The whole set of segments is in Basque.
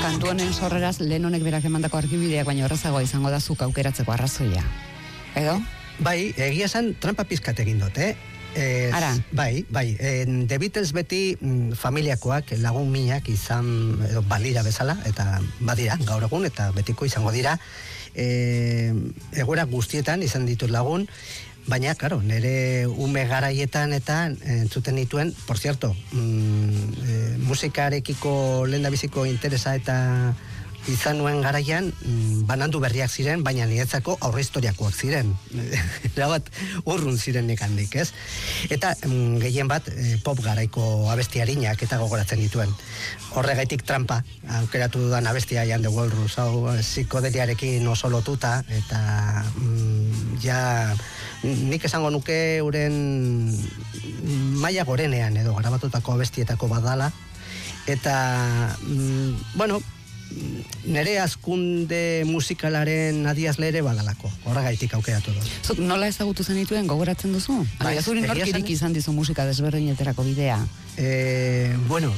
Kantu honen sorreraz lehen honek berak emandako argibideak baina horrezagoa izango da zuk aukeratzeko arrazoia. Edo? Bai, egia esan trampa pizkat egin dut, Ara? Bai, The Beatles beti familiakoak, lagun minak izan, edo balira bezala, eta badira, gaur egun, eta betiko izango dira, egoera guztietan izan ditut lagun, baina, claro, nire ume garaietan eta entzuten dituen, por cierto, musikarekiko lehendabiziko interesa eta izan nuen garaian, banandu berriak ziren, baina niretzako aurre historiakoak ziren. Erabat urrun ziren nekandik, ez? Eta gehien bat pop garaiko abestiarinak eta gogoratzen dituen. Horregaitik trampa, aukeratu dudan abestia Jan de Walrus, hau psikodeliarekin oso lotuta, eta ja nik esango nuke uren maila gorenean edo grabatutako abestietako badala, eta bueno, nere azkunde musikalaren adiazle ere badalako, horregaitik aukeratu dut. Zuk nola ezagutu zenituen gogoratzen duzu? Bai, zuri norkirik izan dizu musika desberdineterako bidea? Bueno,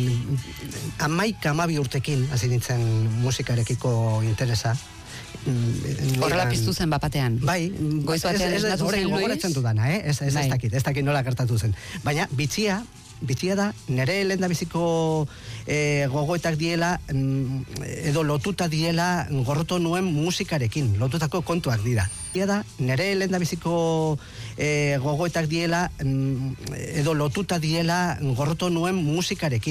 11-12 urtekin hasi nintzen musikarekiko interesa. Horrela piztu zen bapatean? Bai, goiz batean esnatu zen Luis? Gogoratzen dudana, ez dakit nola gertatu zen. Baina bitxia da, nire lehendabiziko gogoetak diela, edo lotuta diela gorroto nuen musikarekin, lotutako kontuak dira. Bitxia da, nire lehendabiziko gogoetak diela, edo lotuta diela gorroto nuen musikarekin.